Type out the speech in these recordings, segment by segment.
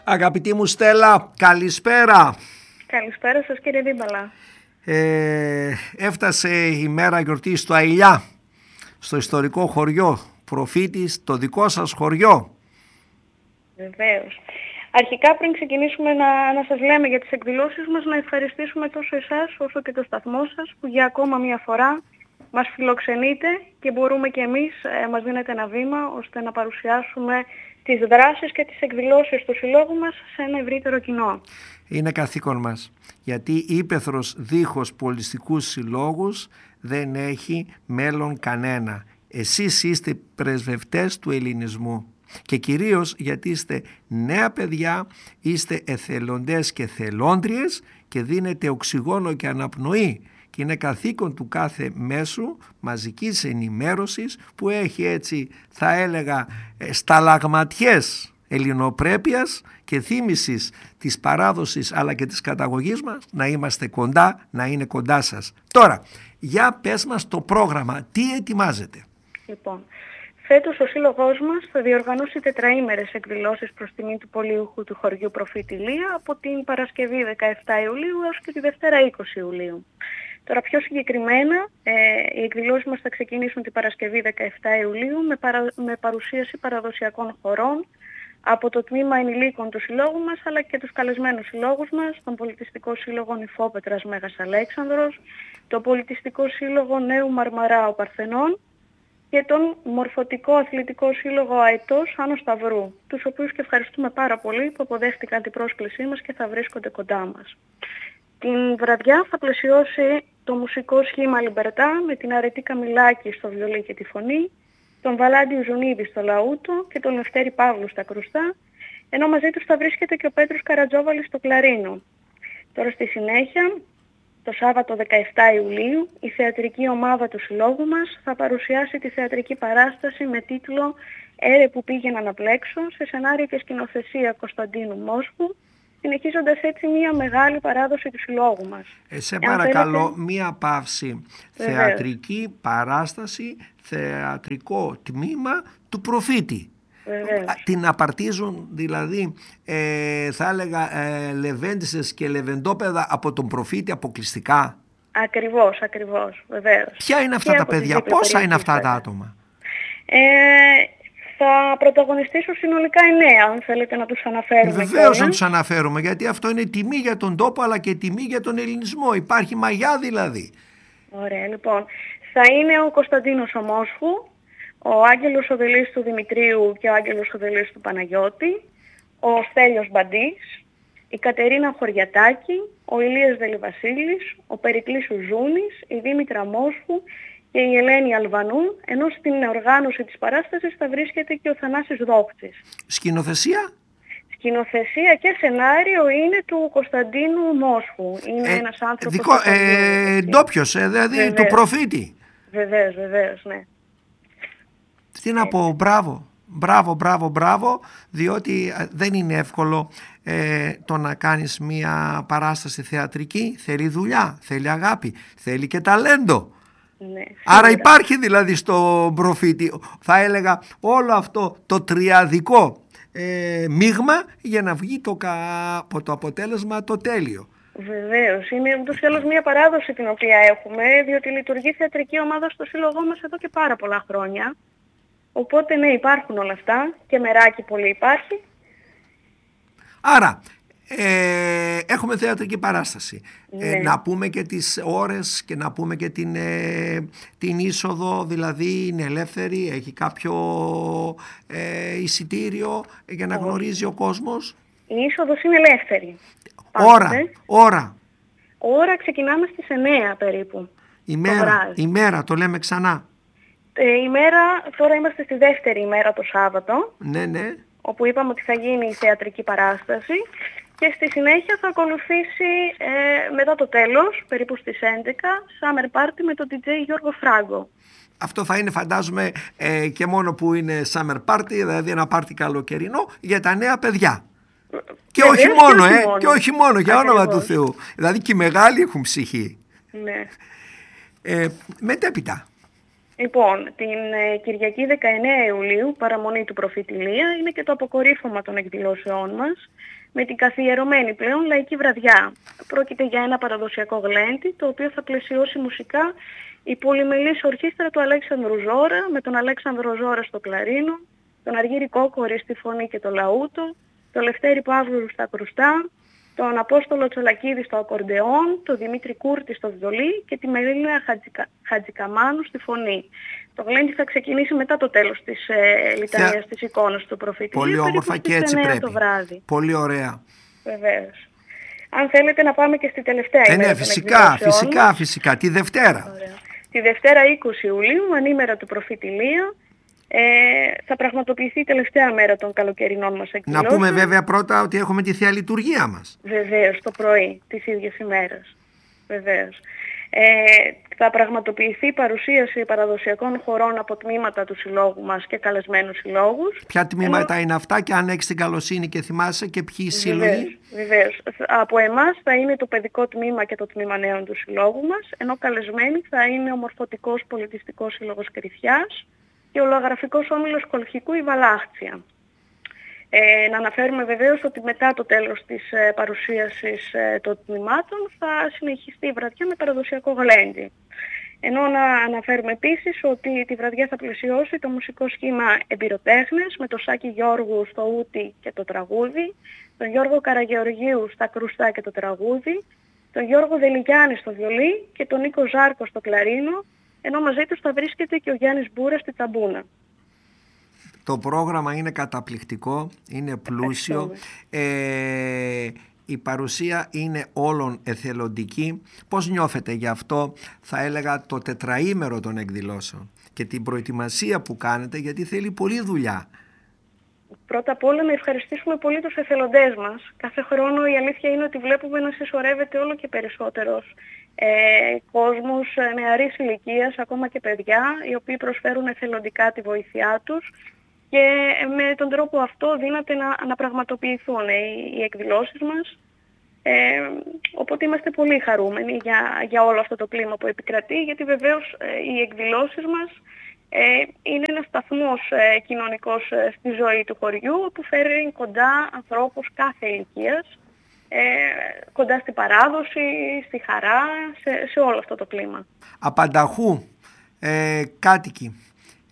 Αγαπητή μου Στέλλα, καλησπέρα. Καλησπέρα σας κύριε Δίμπαλα. Έφτασε η μέρα γιορτής στο Αηλιά, στο ιστορικό χωριό Προφήτης, το δικό σας χωριό. Βεβαίως. Αρχικά πριν ξεκινήσουμε να σας λέμε για τις εκδηλώσεις μας, να ευχαριστήσουμε τόσο εσάς όσο και το σταθμό σας που για ακόμα μια φορά μας φιλοξενείτε και μπορούμε και εμείς, μας δίνετε ένα βήμα ώστε να παρουσιάσουμε τις δράσεις και τις εκδηλώσεις του συλλόγου μας σε ένα ευρύτερο κοινό. Είναι καθήκον μας, γιατί ύπαιθρος δίχως πολιτιστικούς συλλόγους δεν έχει μέλλον κανένα. Εσείς είστε πρεσβευτές του ελληνισμού και κυρίως γιατί είστε νέα παιδιά, είστε εθελοντές και θελόντριες και δίνετε οξυγόνο και αναπνοή. Και είναι καθήκον του κάθε μέσου μαζικής ενημέρωσης που έχει, έτσι θα έλεγα, σταλαγματιές ελληνοπρέπειας και θύμησης της παράδοσης αλλά και της καταγωγής μας, να είμαστε κοντά, να είναι κοντά σας. Τώρα, για πες μας το πρόγραμμα, τι ετοιμάζετε? Λοιπόν, φέτος ο σύλλογός μας θα διοργανώσει τετραήμερες εκδηλώσεις προς τιμή του πολιούχου του χωριού Προφήτη Ηλία από την Παρασκευή 17 Ιουλίου έως και τη Δευτέρα 20 Ιουλίου. Τώρα πιο συγκεκριμένα, οι εκδηλώσεις μας θα ξεκινήσουν την Παρασκευή 17 Ιουλίου με παρουσίαση παραδοσιακών χορών από το τμήμα ενηλίκων του συλλόγου μας, αλλά και τους καλεσμένους συλλόγους μας, τον Πολιτιστικό Σύλλογο Νηφόπετρας Μέγας Αλέξανδρος, το Πολιτιστικό Σύλλογο Νέου Μαρμαρά Παρθενών και τον Μορφωτικό Αθλητικό Σύλλογο Αετός Άνω Σταυρού, τους οποίους και ευχαριστούμε πάρα πολύ που αποδέχτηκαν την πρόσκλησή μας και θα βρίσκονται κοντά μας. Την βραδιά θα πλαισιώσει το μουσικό σχήμα Λιμπερτά με την Αρετή Καμιλάκη στο βιολί και τη φωνή, τον Βαλάντιο Ζουνίδη στο λαούτο και τον Λευτέρη Παύλου στα κρουστά, ενώ μαζί τους θα βρίσκεται και ο Πέτρος Καρατζόβαλης στο κλαρίνο. Τώρα στη συνέχεια, το Σάββατο 17 Ιουλίου, η θεατρική ομάδα του συλλόγου μας θα παρουσιάσει τη θεατρική παράσταση με τίτλο «Έρε που πήγαινα να πλέξω» σε σενάριο και σκηνοθεσία Κωνσταντίνου Μόσχου, συνεχίζοντας έτσι μια μεγάλη παράδοση του συλλόγου μας. Σε παρακαλώ, μια παύση. Θεατρική παράσταση, θεατρικό τμήμα του Προφήτη. Την απαρτίζουν δηλαδή, θα έλεγα, λεβέντισες και λεβεντόπεδα από τον Προφήτη αποκλειστικά. Ακριβώς, βεβαίως. Ποια είναι αυτά τα παιδιά, πόσα είναι αυτά τα άτομα? Θα πρωταγωνιστήσουν συνολικά 9, αν θέλετε να τους αναφέρουμε. Βεβαίως να τους αναφέρουμε, γιατί αυτό είναι τιμή για τον τόπο αλλά και τιμή για τον ελληνισμό. Υπάρχει μαγιά δηλαδή. Ωραία, λοιπόν. Θα είναι ο Κωνσταντίνος ο Μόσχου, ο Άγγελος ο Δελής του Δημητρίου και ο Άγγελος ο Δελής του Παναγιώτη, ο Στέλιος Μπαντής, η Κατερίνα Χωριατάκη, ο Ηλίας Δελιβασίλης, ο Περικλής Ουζούνης, η Δήμητρα Μόσχου και η Ελένη Αλβανού, ενώ στην οργάνωση της παράστασης θα βρίσκεται και ο Θανάσης Δόκτης. Σκηνοθεσία? Σκηνοθεσία και σενάριο είναι του Κωνσταντίνου Μόσχου. Είναι ένας άνθρωπος... ντόπιος, δηλαδή βεβαίως, του Προφήτη. Βεβαίως, ναι. Τι να πω, μπράβο, διότι δεν είναι εύκολο το να κάνεις μια παράσταση θεατρική. Θέλει δουλειά, θέλει αγάπη, θέλει και ταλέντο. Ναι, άρα υπάρχει δηλαδή στο Προφήτη, θα έλεγα, όλο αυτό το τριαδικό μείγμα για να βγει το αποτέλεσμα το τέλειο. Βεβαίως, είναι ούτως ή άλλως μια παράδοση την οποία έχουμε, διότι λειτουργεί θεατρική ομάδα στο σύλλογό μας εδώ και πάρα πολλά χρόνια. Οπότε ναι, υπάρχουν όλα αυτά και μεράκι πολύ υπάρχει. Άρα έχουμε θεατρική παράσταση. Ναι. Να πούμε και τις ώρες και να πούμε και την είσοδο, δηλαδή είναι ελεύθερη, έχει κάποιο εισιτήριο για να γνωρίζει ο κόσμος? Η είσοδος είναι ελεύθερη. Ώρα ξεκινάμε στις 9 περίπου. Ημέρα, το λέμε ξανά. Τώρα είμαστε στη δεύτερη ημέρα το Σάββατο. Ναι. Όπου είπαμε ότι θα γίνει η θεατρική παράσταση και στη συνέχεια θα ακολουθήσει μετά το τέλος, περίπου στις 11, Summer Party με τον DJ Γιώργο Φράγκο. Αυτό θα είναι, φαντάζομαι, και μόνο που είναι Summer Party, δηλαδή ένα πάρτι καλοκαιρινό για τα νέα παιδιά. Και όχι μόνο, για όνομα του Θεού. Δηλαδή και οι μεγάλοι έχουν ψυχή. Ναι. Μετέπειτα. Λοιπόν, την Κυριακή 19 Ιουλίου, παραμονή του προφήτη Ηλία, είναι και το αποκορύφωμα των εκδηλώσεών μας, με την καθιερωμένη πλέον λαϊκή βραδιά. Πρόκειται για ένα παραδοσιακό γλέντι, το οποίο θα πλαισιώσει μουσικά η πολυμελής ορχήστρα του Αλέξανδρου Ζώρα, με τον Αλέξανδρο Ζώρα στο κλαρίνο, τον Αργύρη Κόκορη στη φωνή και το λαούτο, τον Λευτέρη Παύλου στα κρουστά, τον Απόστολο Τσολακίδη στο ακορντεόν, τον Δημήτρη Κούρτη στο βιολί και τη Μελίνα Χατζικαμάνου στη φωνή. Το γλέντι θα ξεκινήσει μετά το τέλος της λιτανίας της εικόνας του προφήτη. Πολύ όμορφα και έτσι πρέπει. Το βράδυ. Πολύ ωραία. Βεβαίως. Αν θέλετε να πάμε και στη τελευταία ημέρα. Ναι, φυσικά. Τη Δευτέρα. Ωραία. Τη Δευτέρα 20 Ιουλίου, ανήμερα του προφήτη Ηλία, θα πραγματοποιηθεί η τελευταία μέρα των καλοκαιρινών μας εκδηλώσεων. Να πούμε βέβαια πρώτα ότι έχουμε τη Θεία Λειτουργία μας. Βεβαίως, το πρωί της ίδιας ημέρας. Βεβαίως. Θα πραγματοποιηθεί η παρουσίαση παραδοσιακών χορών από τμήματα του συλλόγου μας και καλεσμένους συλλόγους. Ποια τμήματα είναι αυτά και αν έχεις την καλοσύνη και θυμάσαι και ποιοι σύλλογοι? Βεβαίως. Από εμάς θα είναι το παιδικό τμήμα και το τμήμα νέων του συλλόγου μας, ενώ καλεσμένοι θα είναι ο Μορφωτικός Πολιτιστικός Σύλλογος Κρυφιάς και ο Λογογραφικός Όμιλος Κολχικού η Βαλάχτσια. Να αναφέρουμε βεβαίως ότι μετά το τέλος της παρουσίασης των τμήματων θα συνεχιστεί η βραδιά με παραδοσιακό γλέντι. Ενώ να αναφέρουμε επίσης ότι τη βραδιά θα πλαισιώσει το μουσικό σχήμα Εμπειροτέχνες με τον Σάκη Γιώργου στο ούτι και το τραγούδι, τον Γιώργο Καραγεωργίου στα κρουστά και το τραγούδι, τον Γιώργο Δελιγιάννη στο βιολί και τον Νίκο Ζάρκο στο κλαρίνο, ενώ μαζί τους θα βρίσκεται και ο Γιάννης Μπούρας στη ταμπούνα. Το πρόγραμμα είναι καταπληκτικό, είναι πλούσιο, η παρουσία είναι όλων εθελοντική. Πώς νιώθετε γι' αυτό, θα έλεγα, το τετραήμερο των εκδηλώσεων και την προετοιμασία που κάνετε, γιατί θέλει πολλή δουλειά? Πρώτα απ' όλα να ευχαριστήσουμε πολύ τους εθελοντές μας. Κάθε χρόνο η αλήθεια είναι ότι βλέπουμε να συσσωρεύεται όλο και περισσότερος κόσμος νεαρής ηλικίας, ακόμα και παιδιά, οι οποίοι προσφέρουν εθελοντικά τη βοήθειά τους και με τον τρόπο αυτό δύναται να πραγματοποιηθούν οι εκδηλώσεις μας. Οπότε είμαστε πολύ χαρούμενοι για όλο αυτό το κλίμα που επικρατεί, γιατί βεβαίως οι εκδηλώσεις μας είναι ένας σταθμός κοινωνικός στη ζωή του χωριού, που φέρει κοντά ανθρώπους κάθε ηλικίας, κοντά στην παράδοση, στη χαρά, σε όλο αυτό το κλίμα. Απανταχού κάτοικοι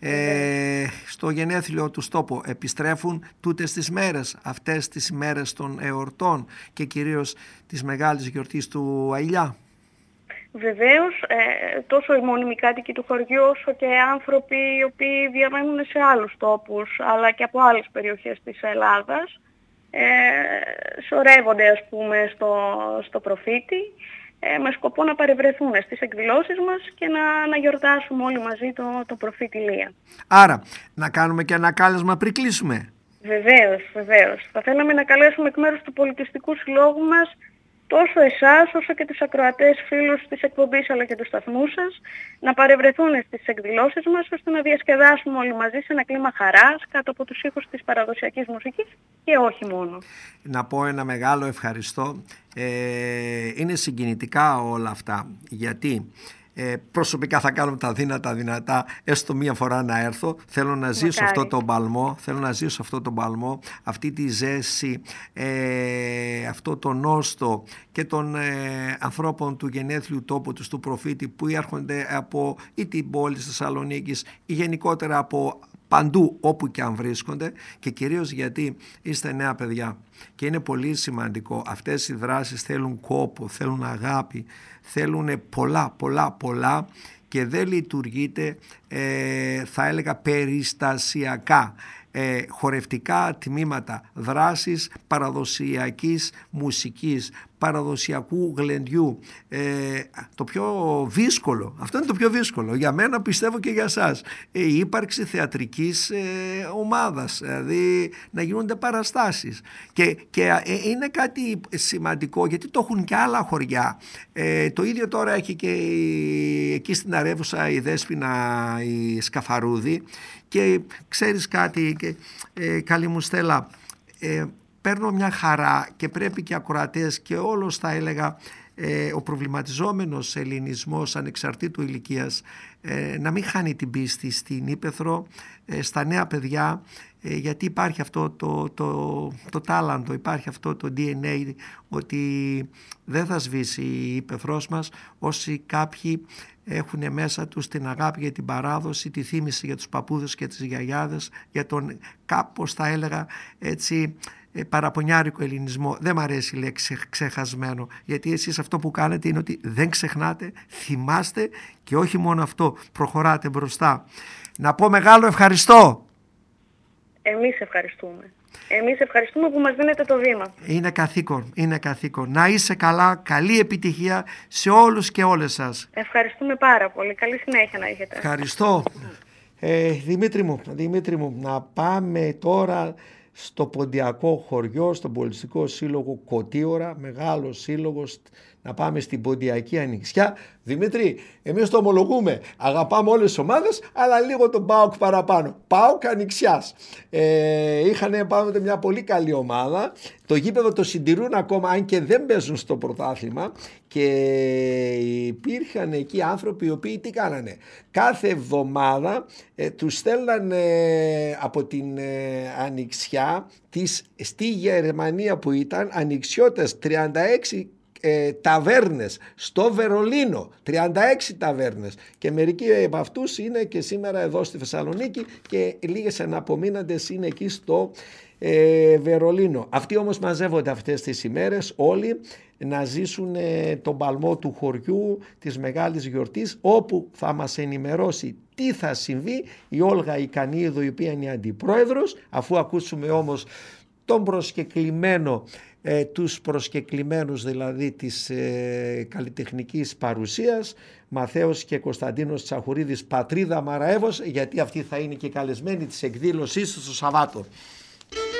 στο γενέθλιο του τόπο επιστρέφουν τούτες τις μέρες, αυτές τις ημέρες των εορτών και κυρίως της μεγάλης γιορτής του Αηλιά? Βεβαίως, τόσο οι μόνιμοι κάτοικοι του χωριού όσο και άνθρωποι οι οποίοι διαμένουν σε άλλους τόπους αλλά και από άλλες περιοχές της Ελλάδας σωρεύονται, ας πούμε, στο προφήτη με σκοπό να παρευρεθούν στις εκδηλώσεις μας και να γιορτάσουμε όλοι μαζί το προφήτη Ηλία. Άρα, να κάνουμε και ένα κάλεσμα πριν κλείσουμε? Βεβαίως. Θα θέλαμε να καλέσουμε εκ μέρους του Πολιτιστικού Συλλόγου μας τόσο εσάς όσο και τους ακροατές φίλους της εκπομπής αλλά και του σταθμού σας να παρευρεθούν στις εκδηλώσεις μας, ώστε να διασκεδάσουμε όλοι μαζί σε ένα κλίμα χαράς κάτω από τους ήχους της παραδοσιακής μουσικής και όχι μόνο. Να πω ένα μεγάλο ευχαριστώ. Είναι συγκινητικά όλα αυτά, γιατί προσωπικά θα κάνω τα δυνατά έστω μία φορά να έρθω. Θέλω να ζήσω αυτό το παλμό, αυτή τη ζέση, αυτό το νόστο και των ανθρώπων του γενέθλιου τόπου τους, του προφήτη, που έρχονται από ή την πόλη της Θεσσαλονίκης ή γενικότερα από παντού όπου και αν βρίσκονται, και κυρίως γιατί είστε νέα παιδιά και είναι πολύ σημαντικό. Αυτές οι δράσεις θέλουν κόπο, θέλουν αγάπη, θέλουν πολλά και δεν λειτουργείται θα έλεγα περιστασιακά. Χορευτικά τμήματα, δράσεις παραδοσιακής μουσικής, παραδοσιακού γλεντιού, το πιο δύσκολο, αυτό είναι το πιο δύσκολο για μένα, πιστεύω και για εσάς, η ύπαρξη θεατρικής ομάδας, δηλαδή να γίνονται παραστάσεις και είναι κάτι σημαντικό, γιατί το έχουν και άλλα χωριά. Το ίδιο τώρα έχει και εκεί στην Αρέβουσα η Δέσποινα η Σκαφαρούδη. Και ξέρεις κάτι, καλή μου Στέλλα, παίρνω μια χαρά και πρέπει και ακροατές και όλος θα έλεγα ο προβληματιζόμενος ελληνισμός ανεξαρτήτου ηλικίας να μην χάνει την πίστη στην ύπαιθρο, στα νέα παιδιά, γιατί υπάρχει αυτό το τάλαντο, υπάρχει αυτό το DNA ότι δεν θα σβήσει η ύπαιθρός μας όσοι κάποιοι έχουν μέσα τους την αγάπη για την παράδοση, τη θύμηση για τους παππούδες και τις γιαγιάδες, για τον κάπως θα έλεγα έτσι παραπονιάρικο ελληνισμό. Δεν μ' αρέσει η λέξη ξεχασμένο, γιατί εσείς αυτό που κάνετε είναι ότι δεν ξεχνάτε, θυμάστε και όχι μόνο αυτό, προχωράτε μπροστά. Να πω μεγάλο ευχαριστώ. Εμείς ευχαριστούμε. Εμείς ευχαριστούμε που μας δίνετε το βήμα. Είναι καθήκον. Να είσαι καλά, καλή επιτυχία σε όλους και όλες σας. Ευχαριστούμε πάρα πολύ. Καλή συνέχεια να έχετε. Ευχαριστώ. Δημήτρη μου, να πάμε τώρα στο Ποντιακό χωριό, στον Πολιτιστικό Σύλλογο Κωτίωρα, μεγάλος σύλλογος, να πάμε στην Ποντιακή Ανοιξιά. Δημήτρη, εμείς το ομολογούμε, αγαπάμε όλες τις ομάδες, αλλά λίγο τον ΠΑΟΚ παραπάνω. ΠΑΟΚ Ανοιξιάς. Είχαν πάντοτε μια πολύ καλή ομάδα. Το γήπεδο το συντηρούν ακόμα, αν και δεν παίζουν στο πρωτάθλημα, και υπήρχαν εκεί άνθρωποι οι οποίοι τι κάνανε. Κάθε εβδομάδα τους στέλνανε από την Ανοιξιά στη Γερμανία που ήταν ανοιξιώτες 36 ταβέρνες στο Βερολίνο, 36 ταβέρνες, και μερικοί από αυτούς είναι και σήμερα εδώ στη Θεσσαλονίκη και λίγες αναπομείναντες είναι εκεί στο Βερολίνο. Αυτοί όμως μαζεύονται αυτές τις ημέρες όλοι να ζήσουν τον παλμό του χωριού της μεγάλης γιορτής, όπου θα μας ενημερώσει τι θα συμβεί η Όλγα Ικανίδου, η οποία είναι η αντιπρόεδρος, αφού ακούσουμε όμως τον προσκεκλημένο, τους προσκεκλημένους δηλαδή της καλλιτεχνικής παρουσίας, Μαθαίος και Κωνσταντίνος Τσαχουρίδης, Πατρίδα Μαραεύος, γιατί αυτή θα είναι και καλεσμένη της εκδήλωσής του στο Σαββάτο.